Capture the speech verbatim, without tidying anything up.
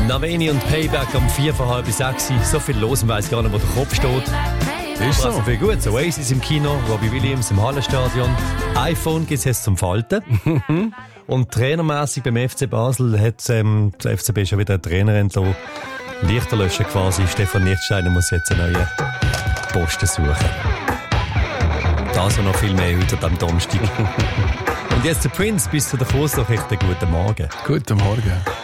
Naveni und Payback am vier vor halb sechs. So viel los, man weiss gar nicht, wo der Kopf steht. Ist so. Also viel gut. Oasis im Kino, Robbie Williams im Hallenstadion. iPhone gibt es jetzt zum Falten. Und trainermässig beim F C Basel hat ähm, der F C B schon wieder einen Trainer entlassen. Lichter löschen quasi. Stefan Lichtsteiner muss jetzt einen neuen Posten suchen. Das und noch viel mehr heute am Donnerstag. Und jetzt der Prince bis zu der Kursnachrichten. Guten Morgen. Guten Morgen.